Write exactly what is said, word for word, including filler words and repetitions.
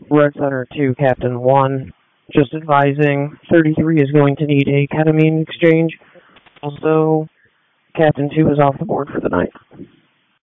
Red Center two, Captain one. Just advising, thirty-three is going to need a ketamine exchange. Also, Captain two is off the board for the night.